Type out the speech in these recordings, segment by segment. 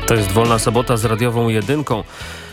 To jest Wolna Sobota z radiową Jedynką.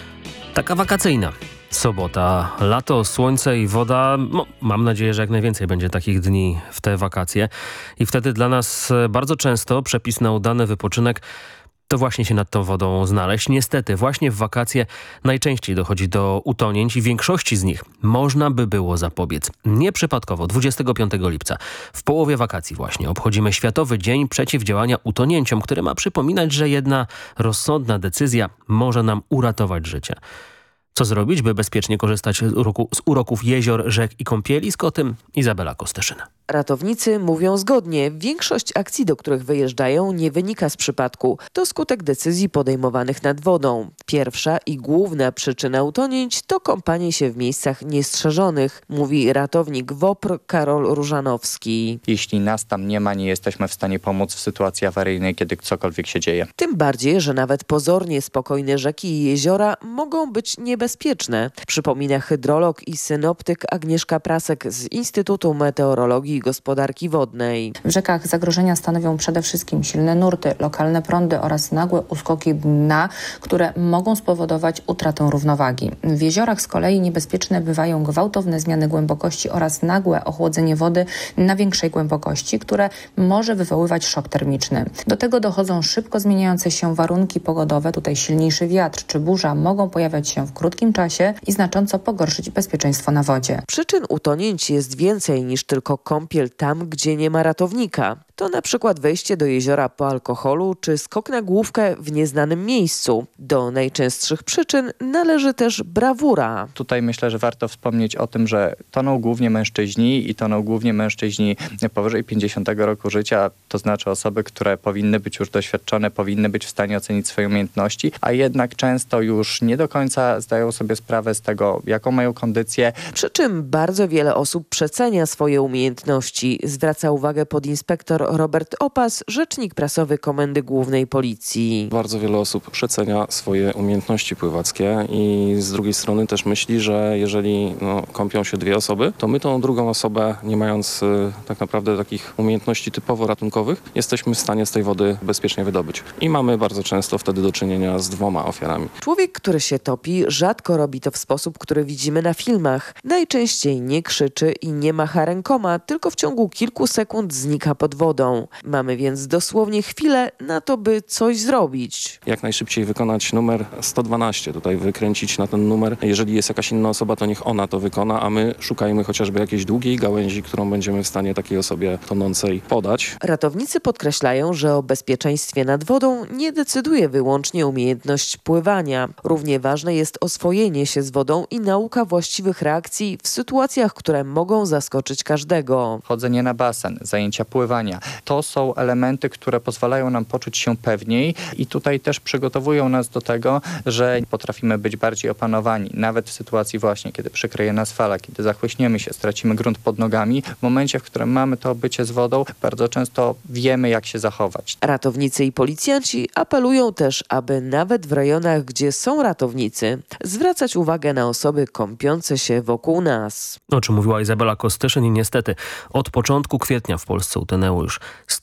Taka wakacyjna sobota. Lato, słońce i woda. Mam nadzieję, że jak najwięcej będzie takich dni w te wakacje. I wtedy dla nas bardzo często przepis na udany wypoczynek to właśnie się nad tą wodą znaleźć. Niestety, właśnie w wakacje najczęściej dochodzi do utonięć i większości z nich można by było zapobiec. Nieprzypadkowo 25 lipca, w połowie wakacji właśnie, obchodzimy Światowy Dzień Przeciwdziałania Utonięciom, który ma przypominać, że jedna rozsądna decyzja może nam uratować życie. Co zrobić, by bezpiecznie korzystać z uroków jezior, rzek i kąpielisk? O tym Izabela Kosteszyn. Ratownicy mówią zgodnie. Większość akcji, do których wyjeżdżają, nie wynika z przypadku. To skutek decyzji podejmowanych nad wodą. Pierwsza i główna przyczyna utonięć to kąpanie się w miejscach niestrzeżonych, mówi ratownik WOPR Karol Różanowski. Jeśli nas tam nie ma, nie jesteśmy w stanie pomóc w sytuacji awaryjnej, kiedy cokolwiek się dzieje. Tym bardziej, że nawet pozornie spokojne rzeki i jeziora mogą być niebezpieczne, przypomina hydrolog i synoptyk Agnieszka Prasek z Instytutu Meteorologii i Gospodarki Wodnej. W rzekach zagrożenia stanowią przede wszystkim silne nurty, lokalne prądy oraz nagłe uskoki dna, które mogą spowodować utratę równowagi. W jeziorach z kolei niebezpieczne bywają gwałtowne zmiany głębokości oraz nagłe ochłodzenie wody na większej głębokości, które może wywoływać szok termiczny. Do tego dochodzą szybko zmieniające się warunki pogodowe. Tutaj silniejszy wiatr czy burza mogą pojawiać się w krótkim czasie i znacząco pogorszyć bezpieczeństwo na wodzie. Przyczyn utonięć jest więcej niż tylko kąpiel tam, gdzie nie ma ratownika. To na przykład wejście do jeziora po alkoholu czy skok na główkę w nieznanym miejscu. Do najczęstszych przyczyn należy też brawura. Tutaj myślę, że warto wspomnieć o tym, że toną głównie mężczyźni i toną głównie mężczyźni powyżej 50 roku życia, to znaczy osoby, które powinny być już doświadczone, powinny być w stanie ocenić swoje umiejętności, a jednak często już nie do końca zdają sobie sprawę z tego, jaką mają kondycję. Przy czym bardzo wiele osób przecenia swoje umiejętności, zwraca uwagę podinspektor Robert Opas, rzecznik prasowy Komendy Głównej Policji. Bardzo wiele osób przecenia swoje umiejętności pływackie i z drugiej strony też myśli, że jeżeli kąpią się dwie osoby, to my tą drugą osobę, nie mając tak naprawdę takich umiejętności typowo ratunkowych, jesteśmy w stanie z tej wody bezpiecznie wydobyć. I mamy bardzo często wtedy do czynienia z dwoma ofiarami. Człowiek, który się topi, rzadko robi to w sposób, który widzimy na filmach. Najczęściej nie krzyczy i nie macha rękoma, tylko w ciągu kilku sekund znika pod wodą. Mamy więc dosłownie chwilę na to, by coś zrobić. Jak najszybciej wykonać numer 112, tutaj wykręcić na ten numer. Jeżeli jest jakaś inna osoba, to niech ona to wykona, a my szukajmy chociażby jakiejś długiej gałęzi, którą będziemy w stanie takiej osobie tonącej podać. Ratownicy podkreślają, że o bezpieczeństwie nad wodą nie decyduje wyłącznie umiejętność pływania. Równie ważne jest oswojenie się z wodą i nauka właściwych reakcji w sytuacjach, które mogą zaskoczyć każdego. Chodzenie na basen, zajęcia pływania. To są elementy, które pozwalają nam poczuć się pewniej i tutaj też przygotowują nas do tego, że potrafimy być bardziej opanowani. Nawet w sytuacji właśnie, kiedy przykryje nas fala, kiedy zachłyśniemy się, stracimy grunt pod nogami. W momencie, w którym mamy to obycie z wodą, bardzo często wiemy, jak się zachować. Ratownicy i policjanci apelują też, aby nawet w rejonach, gdzie są ratownicy, zwracać uwagę na osoby kąpiące się wokół nas. O czym mówiła Izabela Kosteszyn i niestety od początku kwietnia w Polsce utonęło już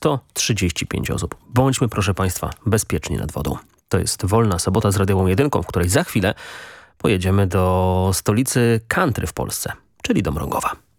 135 osób. Bądźmy, proszę Państwa, bezpieczni nad wodą. To jest Wolna Sobota z radiową Jedynką, w której za chwilę pojedziemy do stolicy country w Polsce, czyli do Mrągowa.